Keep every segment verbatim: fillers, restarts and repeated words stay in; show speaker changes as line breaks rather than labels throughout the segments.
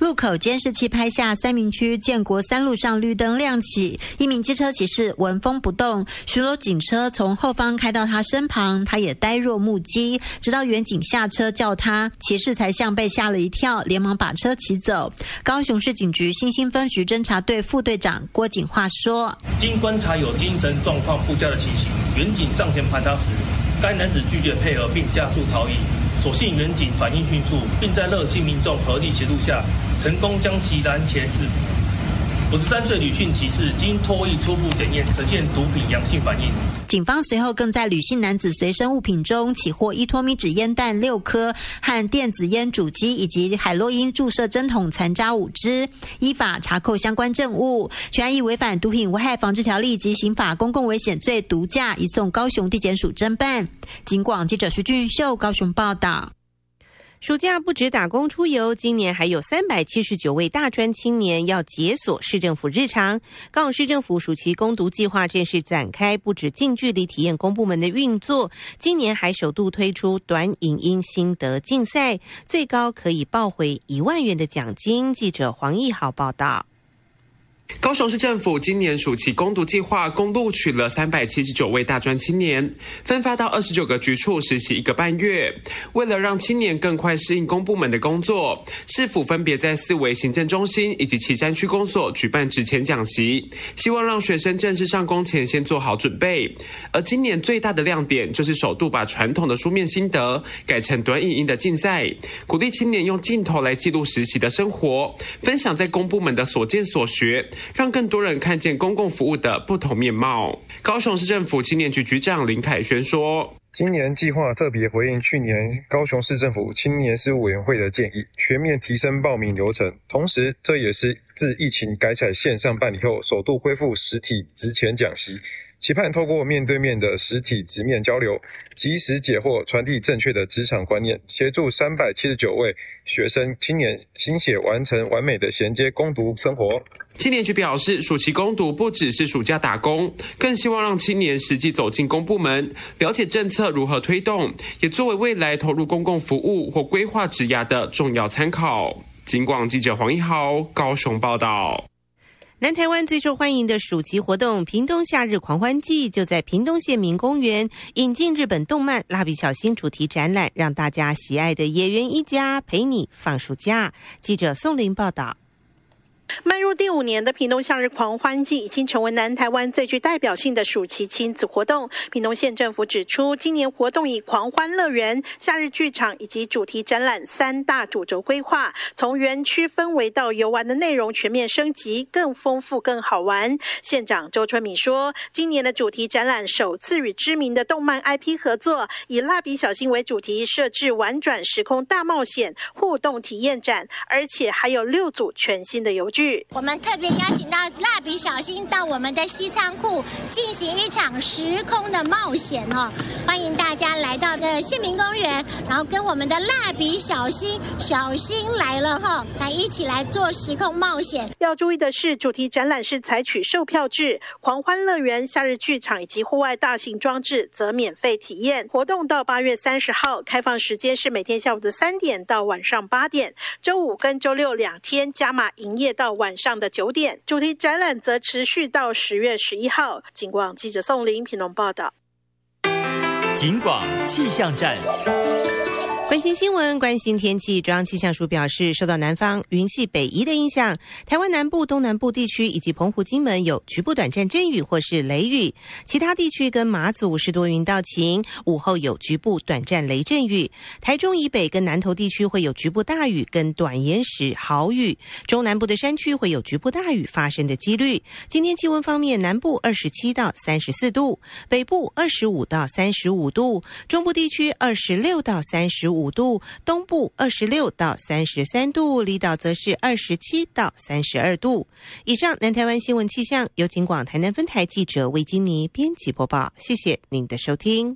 路口监视器拍下三民区建国三路上绿灯亮起，一名机车骑士闻风不动，巡逻警车从后方开到他身旁，他也呆若木鸡，直到远警下车叫他，骑士才像被吓了一跳，连忙把车骑走。高雄市警局新兴分局侦查队副队长郭景化说，
经观察有精神状况不佳的情形，远警上前盘查时，该男子拒绝配合并加速逃逸，所幸远警反应迅速，并在热心民众合力协助下，成功将其拦截制服。五十三岁吕姓骑士经唾液初步检验呈现毒品阳性反应。
警方随后更在吕姓男子随身物品中起获一托米纸烟弹六颗和电子烟主机以及海洛因注射针筒残渣五支，依法查扣相关证物，全案以违反毒品危害防治条例及刑法公共危险罪毒驾，移送高雄地检署侦办。警广记者徐俊秀高雄报道。
暑假不止打工出游，今年还有三百七十九位大专青年要解锁市政府日常。高雄市政府暑期攻读计划正式展开，不止近距离体验公部门的运作，今年还首度推出短影音心得竞赛，最高可以报回一万元的奖金。记者黄义豪报道。
高雄市政府今年暑期攻读计划共录取了三百七十九位大专青年，分发到二十九个局处实习一个半月。为了让青年更快适应公部门的工作，市府分别在四维行政中心以及旗山区公所举办职前讲习，希望让学生正式上工前先做好准备。而今年最大的亮点就是首度把传统的书面心得改成短影音的竞赛，鼓励青年用镜头来记录实习的生活，分享在公部门的所见所学，让更多人看见公共服务的不同面貌。高雄市政府青年局局长林凯轩说，
今年计划特别回应去年高雄市政府青年事务委员会的建议，全面提升报名流程，同时这也是自疫情改采线上办理后首度恢复实体职前讲习，期盼透过面对面的实体直面交流，及时解惑，传递正确的职场观念，协助三百七十九位学生青年心血完成完美的衔接攻读生活。
青年局表示，暑期攻读不只是暑假打工，更希望让青年实际走进公部门，了解政策如何推动，也作为未来投入公共服务或规划职涯的重要参考。警广记者黄一豪高雄报道。
南台湾最受欢迎的暑期活动屏东夏日狂欢季就在屏东县民公园引进日本动漫蜡笔小新主题展览，让大家喜爱的野原一家陪你放暑假。记者宋林报道。
迈入第五年的屏东夏日狂欢季已经成为南台湾最具代表性的暑期亲子活动。屏东县政府指出，今年活动以狂欢乐园、夏日剧场以及主题展览三大主轴规划，从园区氛围到游玩的内容全面升级，更丰富更好玩。县长周春米说，今年的主题展览首次与知名的动漫 I P 合作，以蜡笔小新为主题设置玩转时空大冒险互动体验展，而且还有六组全新的游具。
我们特别邀请到蜡笔小新到我们的西仓库进行一场时空的冒险哦，欢迎大家来到的县民公园，然后跟我们的蜡笔小新小新来了哈，来一起来做时空冒险。
要注意的是，主题展览是采取售票制，狂欢乐园、夏日剧场以及户外大型装置则免费体验。活动到八月三十号，开放时间是每天下午的三点到晚上八点，周五跟周六两天加码营业到晚上的九点，主题展览则持续到十月十一号。警广记者宋林屏东报道。
警广气象站。
关心新闻，关心天气。中央气象署表示，受到南方云系北移的影响，台湾南部、东南部地区以及澎湖、金门有局部短暂阵雨或是雷雨，其他地区跟马祖是多云到晴，午后有局部短暂雷阵雨。台中以北跟南投地区会有局部大雨跟短延时豪雨，中南部的山区会有局部大雨发生的几率。今天气温方面，南部二十七到三十四度，北部二十五到三十五度，中部地区二十六到三十五度，东部二十六到三十三度，离岛则是二十七到三十二度。以上南台湾新闻气象由警广台南分台记者魏金妮编辑播报，谢谢您的收听。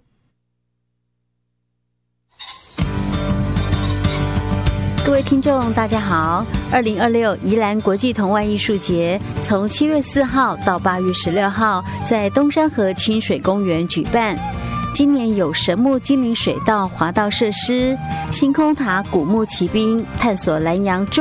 各位听众大家好，二零二六宜兰国际童玩艺术节从七月四号到八月十六号在东山河清水公园举办。今年有神木精灵水道滑道设施、星空塔古木骑兵探索南洋